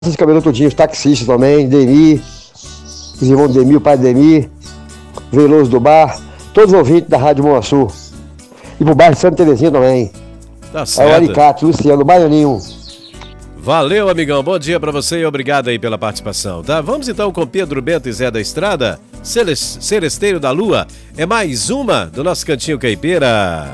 de cabelo todinho, os taxistas também, Deni, os irmãos do Demi, o pai do Demi, Veloso do Bar, todos os ouvintes da Rádio Moaçu. E pro bairro Santa Terezinha também. Tá É o certo. Alicate, Luciano, Baianinho. Valeu, amigão. Bom dia pra você e obrigado aí pela participação, tá? Vamos então com Pedro Bento e Zé da Estrada. Celesteiro da Lua é mais uma do nosso Cantinho Caipira.